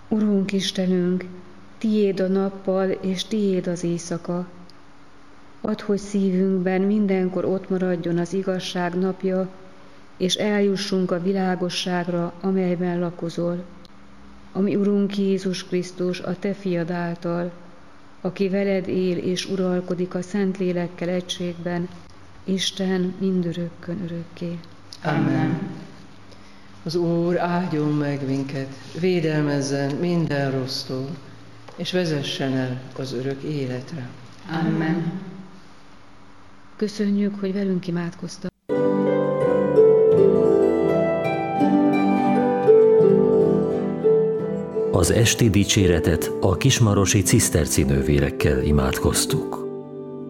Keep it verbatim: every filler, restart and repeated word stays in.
Urunk Istenünk, tiéd a nappal, és tiéd az éjszaka. Add, hogy szívünkben mindenkor ott maradjon az igazság napja, és eljussunk a világosságra, amelyben lakozol. Ami Urunk Jézus Krisztus, a Te fiad által, aki veled él és uralkodik a Szentlélekkel egységben, Isten mindörökkön örökké. Amen. Az Úr áldjon meg minket, védelmezzen minden rossztól, és vezessen el az örök életre. Amen. Köszönjük, hogy velünk imádkoztak. Az esti dicséretet a kismarosi ciszterci nővérekkel imádkoztuk.